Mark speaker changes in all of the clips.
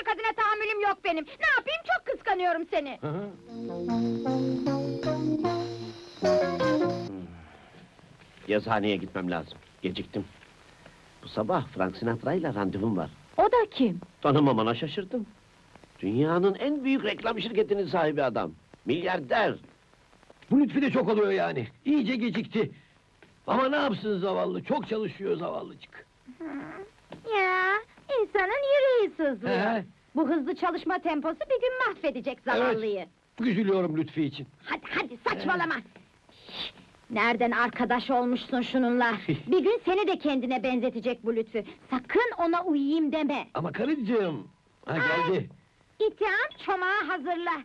Speaker 1: başka kadına tahammülüm yok benim. Ne yapayım, çok kıskanıyorum seni.
Speaker 2: Yazıhaneye gitmem lazım. Geciktim. Bu sabah Frank Sinatra'yla randevum var.
Speaker 1: O da kim?
Speaker 2: Tanımamana şaşırdım. Dünyanın en büyük reklam şirketinin sahibi adam. Milyarder.
Speaker 3: Bu Lütfi de çok oluyor yani. İyice gecikti. Ama ne yapsın zavallı, çok çalışıyor zavallıcık.
Speaker 1: Ya, insanın yüreği sızlıyor.
Speaker 3: He.
Speaker 1: Bu hızlı çalışma temposu bir gün mahvedecek zavallıyı.
Speaker 3: Üzülüyorum Lütfi için.
Speaker 1: Hadi saçmalama! Şş, nereden arkadaş olmuşsun şununla? Bir gün seni de kendine benzetecek bu Lütfü. Sakın ona uyuyayım deme!
Speaker 3: Ama karıcığım... Ha geldi.
Speaker 1: İttiham çomağı hazırla!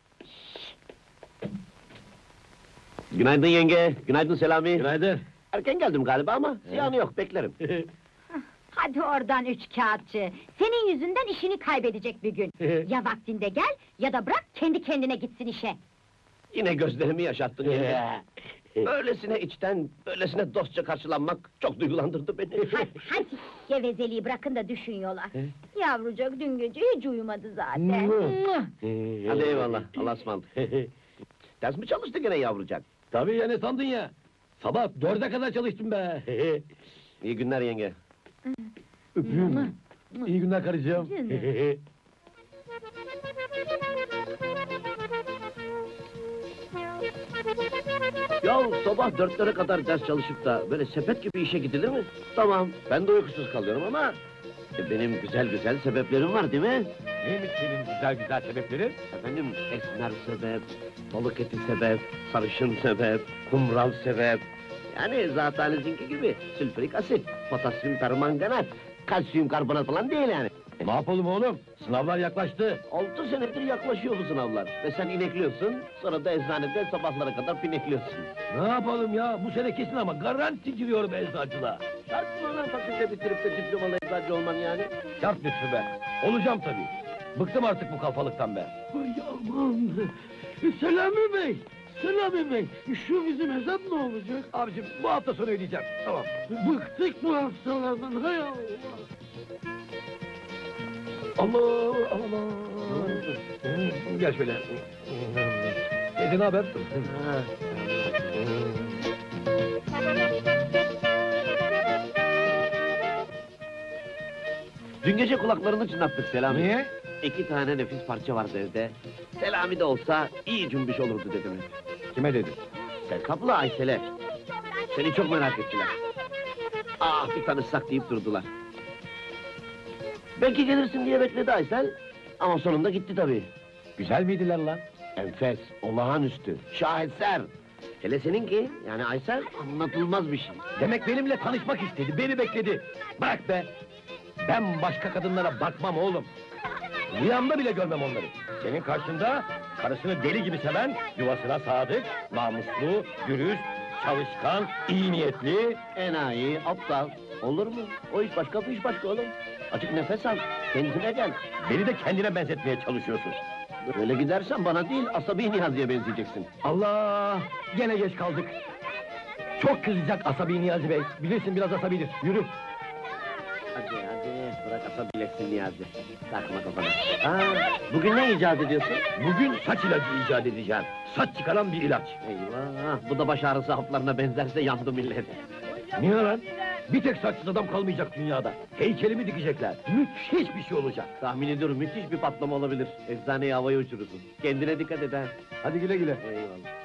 Speaker 2: Günaydın yenge, günaydın Selami.
Speaker 3: Günaydın.
Speaker 2: Erken geldim galiba ama ziyanı yok, beklerim.
Speaker 1: Hadi oradan üç kağıtçı! Senin yüzünden işini kaybedecek bir gün! Ya vaktinde gel, ya da bırak kendi kendine gitsin işe!
Speaker 2: Yine gözlerimi yaşarttın yenge. Öylesine içten, böylesine dostça karşılanmak çok duygulandırdı beni.
Speaker 1: Hadi, gevezeliği bırakın da düşün yola! Yavrucak dün gece hiç uyumadı zaten!
Speaker 2: Hadi eyvallah, Allah'a ısmarladık. Ders mi çalıştı gene yavrucak?
Speaker 3: Tabii ya, ne sandın ya? Sabah 4'e kadar çalıştım be.
Speaker 2: İyi günler yenge.
Speaker 3: Öpüyorum. İyi günler karıcığım.
Speaker 2: Ya sabah 4'lere kadar ders çalışıp da böyle sepet gibi işe gidilir mi? Tamam, ben de uykusuz kalıyorum ama... benim güzel güzel sebeplerim var değil mi?
Speaker 3: Neymiş senin güzel güzel sebeplerin?
Speaker 2: Efendim, esmer sebep, balık eti sebep, sarışın sebep, kumral sebep... Yani zatenizinki gibi sülfürik asit, potasyum permanganat, kalsiyum karbonat falan değil yani.
Speaker 3: Ne yapalım oğlum? Sınavlar yaklaştı.
Speaker 2: 6 senedir yaklaşıyor bu sınavlar ve sen inekliyorsun, sonra da eczanede sabahlara kadar pinekliyorsun.
Speaker 3: Ne yapalım ya? Bu sene kesin ama garanti giriyorum eczacılığa.
Speaker 2: Şart mı lan fakülte bitirip de diplomalı eczacı olman yani?
Speaker 3: Şart Lütfü be. Olacağım tabii. Bıktım artık bu kalfalıktan be.
Speaker 4: Ay aman! Selami Bey! Selami Bey! Şu bizim hesap ne olacak?
Speaker 3: Abicim bu hafta sonu ödeyeceğim. Tamam.
Speaker 4: Bıktık bu hastalardan, hay Allah!
Speaker 3: Allah Allah. Gel şöyle. Teyze ne haber?
Speaker 2: Dün gece kulaklarını çınlattık Selami.
Speaker 3: Niye?
Speaker 2: 2 tane nefis parça vardı evde. Selami de olsa iyi cümbüş olurdu dedim.
Speaker 3: Kime dedin?
Speaker 2: Selkap'la Aysel'e. Seni çok merak ettiler. Ah bir tanışsak deyip durdular. Belki gelirsin diye bekledi Aysel. Ama sonunda gitti tabii.
Speaker 3: Güzel miydiler lan?
Speaker 2: Enfes, olağanüstü, şaheser. Hele seninki, yani Aysel, anlatılmaz bir şey.
Speaker 3: Demek benimle tanışmak istedi, beni bekledi. Bırak be! Ben başka kadınlara bakmam oğlum. Rüyamda bile görmem onları. Senin karşında karısını deli gibi seven, yuvasına sadık, namuslu, dürüst, çalışkan, iyi niyetli...
Speaker 2: Enayi, aptal. Olur mu? O iş başka, bu iş başka oğlum. Açık nefes al, kendine gel.
Speaker 3: Beni de kendine benzetmeye çalışıyorsun.
Speaker 2: Böyle gidersen bana değil, asabi Niyazi'ye benzeyeceksin.
Speaker 3: Allah! Gene geç kaldık. Çok kızacak asabi Niyazi Bey. Bilirsin biraz asabidir. Yürü.
Speaker 2: Hadi, bırak asabileşsin Niyazi. Takma kafana. Bugün ne icat ediyorsun?
Speaker 3: Bugün saç ilacı icat edeceğim. Saç çıkaran bir ilaç.
Speaker 2: Eyvah, bu da baş ağrısı haplarına benzerse yandı millet.
Speaker 3: Niye lan? Bir tek saçsız adam kalmayacak dünyada. Heykelimi dikecekler. Müthiş bir şey olacak.
Speaker 2: Tahmin ediyorum müthiş bir patlama olabilir. Eczaneyi havaya uçurursun. Kendine dikkat et ha.
Speaker 3: Hadi güle güle.
Speaker 2: Eyvallah.